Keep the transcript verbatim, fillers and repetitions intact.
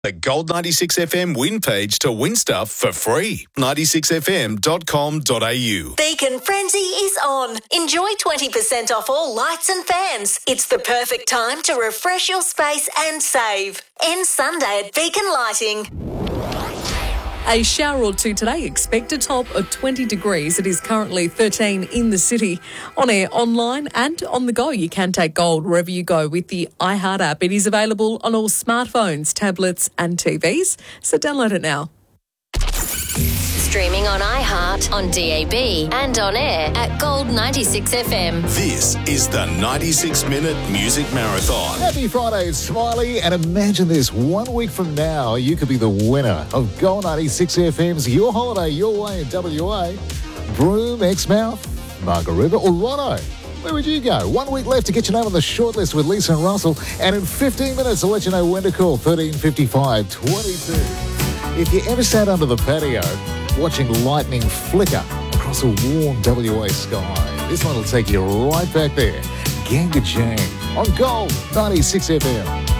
The Gold ninety-six F M win page to win stuff for free. ninety-six f m dot com dot a u. Beacon Frenzy is on. Enjoy twenty percent off all lights and fans. It's the perfect time to refresh your space and save. End Sunday at Beacon Lighting. A shower or two today. Expect a top of twenty degrees. It is currently thirteen in the city. On air, online and on the go. You can take Gold wherever you go with the iHeart app. It is available on all smartphones, tablets and T Vs. So download it now. Streaming on iHeart, on D A B and on air at Gold ninety-six F M. This is the ninety-six minute Music Marathon. Happy Friday, Smiley. And imagine this, one week from now, you could be the winner of Gold ninety-six F M's Your Holiday, Your Way in W A. Broome, Exmouth, Margaret River or Rono. Where would you go? One week left to get your name on the shortlist with Lisa and Russell. And in fifteen minutes, I'll let you know when to call, thirteen fifty-five twenty-two. If you ever sat under the patio watching lightning flicker across a warm W A sky, this one will take you right back there. Ganga Jane on Gold ninety-six F M.